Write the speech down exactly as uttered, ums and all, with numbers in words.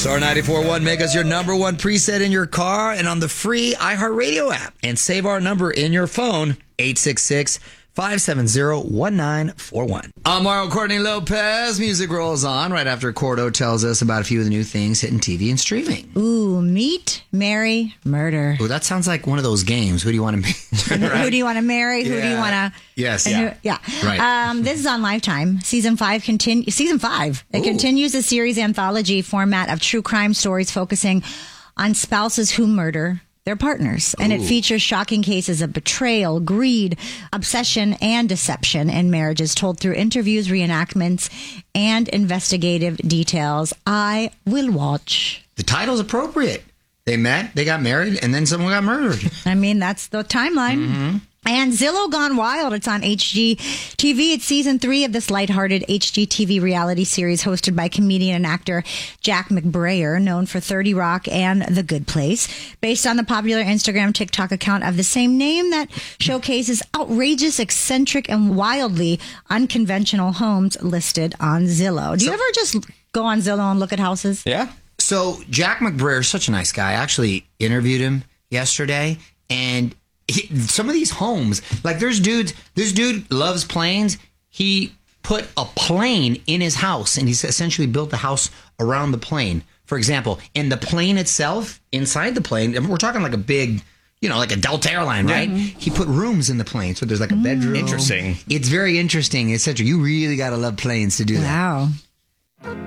Star ninety-four point one, make us your number one preset in your car and on the free iHeartRadio app. And save our number in your phone, eight six six, five seven zero, one nine four one. I'm Mario Courtney Lopez. Music rolls on right after Cordo tells us about a few of the new things hitting T V and streaming. Ooh, meet, marry, murder. Ooh, that sounds like one of those games. Who do you want to meet? Right? Who do you want to marry? Who Yeah. do you want to... Yes. Yeah. Yeah. yeah. Right. Um, this is on Lifetime. Season five continue. Season five. It Ooh. continues the series anthology format of true crime stories focusing on spouses who murder their partners. And it Ooh. features shocking cases of betrayal, greed, obsession, and deception in marriages told through interviews, reenactments, and investigative details. I will watch. The title's appropriate. They met, they got married, and then someone got murdered. I mean, that's the timeline. Mm-hmm. And Zillow Gone Wild, it's on H G T V. It's season three of this lighthearted H G T V reality series hosted by comedian and actor Jack McBrayer, known for thirty Rock and The Good Place, based on the popular Instagram TikTok account of the same name that showcases outrageous, eccentric, and wildly unconventional homes listed on Zillow. Do you So- ever just go on Zillow and look at houses? Yeah. So Jack McBrayer is such a nice guy. I actually interviewed him yesterday, and he, some of these homes, like there's dudes, this dude loves planes. He put a plane in his house, and he's essentially built the house around the plane. For example, and the plane itself, inside the plane, and we're talking like a big, you know, like a Delta airline, right? He put rooms in the plane, so there's like a bedroom. Interesting. It's very interesting, et cetera. You really got to love planes to do that. Wow.